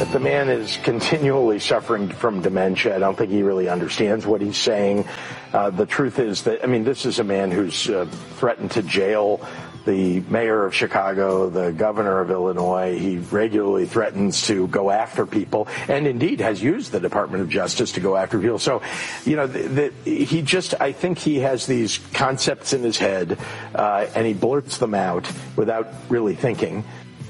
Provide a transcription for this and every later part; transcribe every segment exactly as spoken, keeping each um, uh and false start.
that the man is continually suffering from dementia. I don't think he really understands what he's saying. Uh, the truth is that, I mean, this is a man who's uh, threatened to jail the mayor of Chicago, the governor of Illinois. He regularly threatens to go after people, and indeed has used the Department of Justice to go after people. So, you know, the, the, he just, I think he has these concepts in his head, uh, and he blurts them out without really thinking.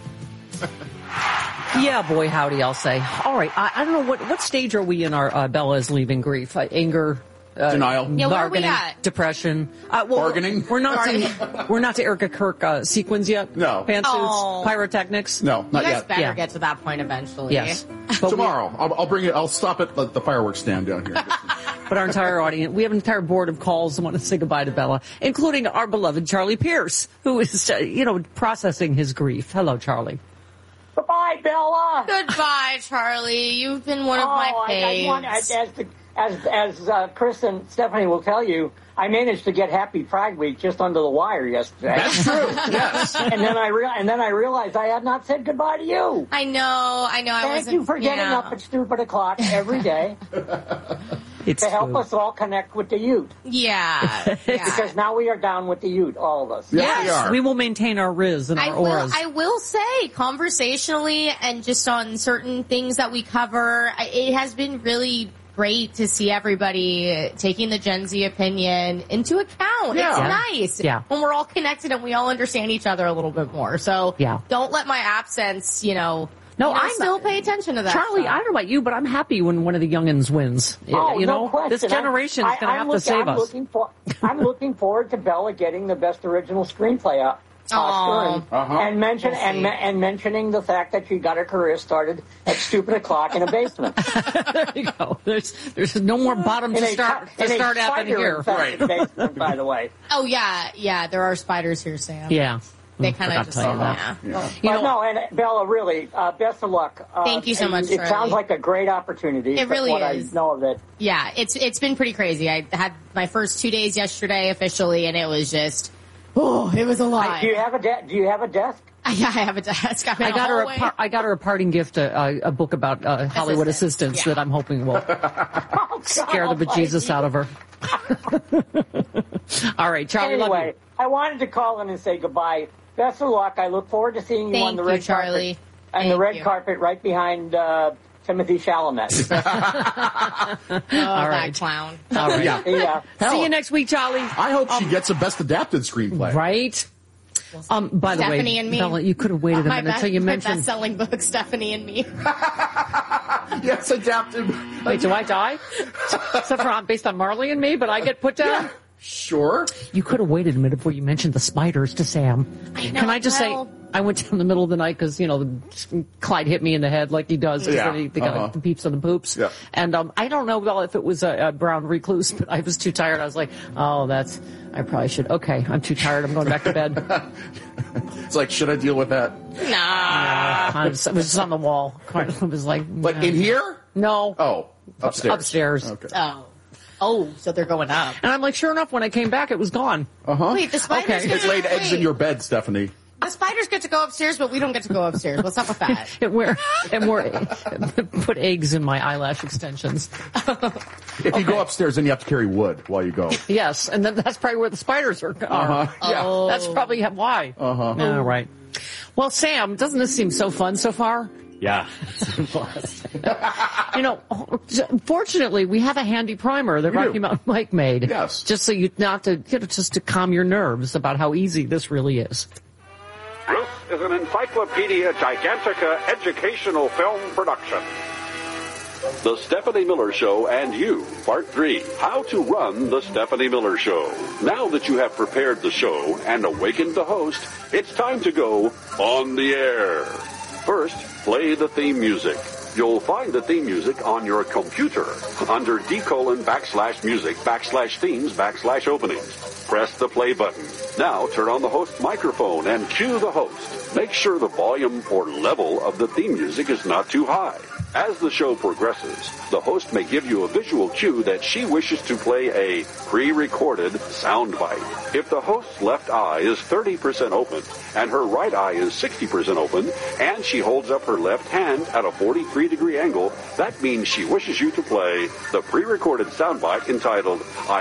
Yeah, boy, howdy, I'll say. All right, I, I don't know, what what stage are we in our uh, Bella is leaving grief? Uh, anger? Uh, Denial. Yeah, where are we at? Depression. Uh, well, Bargaining. We're not to we're not to Erica Kirk uh, sequins yet. No. Pantsuits, Oh. pyrotechnics. No, You not guys yet. better Yeah. get to that point eventually. Yes. But Tomorrow, I'll, I'll bring it. I'll stop at the fireworks stand down here. We, but our entire audience, we have an entire board of calls that want to say goodbye to Bella, including our beloved Charlie Pierce, who is, uh, you know, processing his grief. Hello, Charlie. Goodbye, Bella. Goodbye, Charlie. You've been one of oh, my I, I faves. want, as the, as as uh, Chris and Stephanie will tell you, I managed to get Happy Pride Week just under the wire yesterday. That's true. Yes. and then I re- and then I realized I had not said goodbye to you. I know, I know. I Thank wasn't, you for getting yeah. up at stupid o'clock every day It's to help true. us all connect with the Ute. Yeah, yeah. Because now we are down with the Ute, all of us. Yes, Yes. we are. We will maintain our riz and our I will, auras. I will say, conversationally and just on certain things that we cover, I- it has been really great to see everybody taking the Gen Z opinion into account. Yeah. It's Yeah. nice Yeah. when we're all connected and we all understand each other a little bit more. So Yeah. don't let my absence, you know, No, you know, I'm- still pay attention to that. Charlie, stuff. I don't know about you, but I'm happy when one of the youngins wins. Oh, you no know, question. this generation is I'm- going to I'm have look- to save I'm us. Looking for, I'm looking forward to Bella getting the best original screenplay uh, Aw. Oscar and, Uh-huh. and mention We'll and, see. me- and mentioning the fact that she got her career started at stupid o'clock in a basement. There you go. There's there's no more bottom In to a start in to a start at than here. spider-infested basement, by the way. Oh, yeah, yeah, there are spiders here, Sam. Yeah. They Mm, kind forgot of to just, tell you that. yeah. Yeah. You but know, no, and Bella, really, uh, best of luck. Uh, Thank you so and much, It Charlie. sounds like a great opportunity. It from really what is. I know of it. Yeah, it's it's been pretty crazy. I had my first two days yesterday officially, and it was just, oh, it was a lot. Do you have a de- Do you have a desk? Yeah, I have a desk. I'm in I a got her a hallway. par- I got her a parting gift, a, a book about uh, Hollywood assistants yeah. that I'm hoping will Oh, God scare the bejesus almighty. out of her. All right, Charlie, love Anyway, you. I wanted to call in and say goodbye. Best of luck. I look forward to seeing you Thank on the you, red Charlie. carpet. And Thank the red you. carpet right behind uh, Timothy Chalamet. Oh, All that right. clown. All right. Yeah. yeah. Hell, See you next week, Charlie. I hope she gets a best adapted screenplay. Right? Um, by the Stephanie way, and me. Bella, you could have waited a My, minute best, until you my mentioned. best-selling book, Stephanie and Me. Yes, adapted. Wait, do I die? Except for I'm based on Marley and Me, but I get put down? Sure. You could have waited a minute before you mentioned the spiders to Sam. Can I just well- say, I went down the middle of the night because, you know, the, Clyde hit me in the head like he does. 'cause Yeah. They, they got Uh-huh. like, the peeps and the poops. Yeah. And um, I don't know, well, if it was a, a brown recluse, but I was too tired. I was like, oh, that's, I probably should. Okay, I'm too tired. I'm going back to bed. It's like, should I deal with that? Nah. I was, it was just on the wall. It was like, But no. in here? No. Oh, upstairs. Upstairs. Okay. Oh. Oh, so they're going up. And I'm like, sure enough, when I came back, it was gone. Uh-huh. Wait, the spiders Okay. get It to, laid eggs wait, in your bed, Stephanie. The spiders get to go upstairs, but we don't get to go upstairs. What's up with that? It were, and were, put eggs in my eyelash extensions. If you go upstairs, then you have to carry wood while you go. Yes, and then that's probably where the spiders are. are. Uh-huh. Yeah. Oh. That's probably why. Uh-huh. All right. Well, Sam, doesn't this seem so fun so far? Yeah. You know, fortunately, we have a handy primer that We Rocky do. Mountain Mike made. Yes. Just so you not to, you know, just to calm your nerves about how easy this really is. This is an Encyclopedia Gigantica educational film production. The Stephanie Miller Show and You, Part three. How to run the Stephanie Miller Show. Now that you have prepared the show and awakened the host, it's time to go on the air. First, play the theme music. You'll find the theme music on your computer under D colon backslash music backslash themes backslash openings. press the play button. Now turn on the host microphone and cue the host. Make sure the volume or level of the theme music is not too high. As the show progresses, the host may give you a visual cue that she wishes to play a pre-recorded soundbite. If the host's left eye is thirty percent open and her right eye is sixty percent open and she holds up her left hand at a forty-three degree angle, that means she wishes you to play the pre-recorded soundbite entitled I